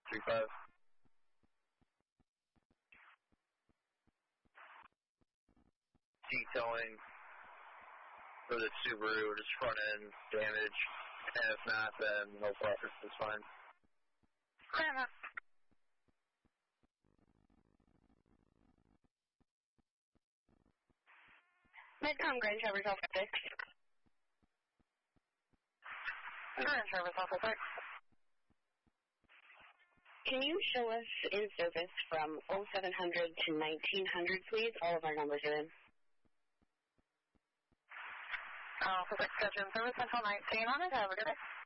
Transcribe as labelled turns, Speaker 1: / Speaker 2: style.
Speaker 1: 35. Detailing for the Subaru, just front end damage, and if not, then no progress is fine.
Speaker 2: Midcom Grand Traverse Alpha 6. Grand Traverse Alpha 6. Can you show us in service from 0700 to 1900, please? All of our numbers are in.
Speaker 3: Alpha 6, schedule in service until 1900. Have a good day.